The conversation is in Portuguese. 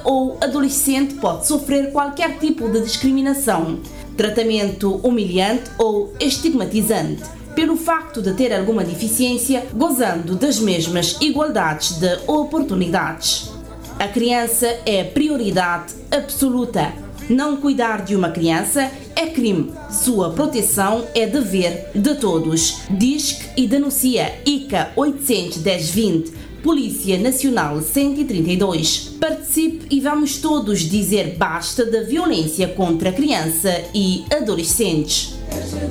ou adolescente pode sofrer qualquer tipo de discriminação, tratamento humilhante ou estigmatizante, pelo facto de ter alguma deficiência, gozando das mesmas igualdades de oportunidades. A criança é prioridade absoluta. Não cuidar de uma criança é crime. Sua proteção é dever de todos. Diz e denuncia ICA 81020, Polícia Nacional 132. Participe e vamos todos dizer basta da violência contra a criança e adolescentes.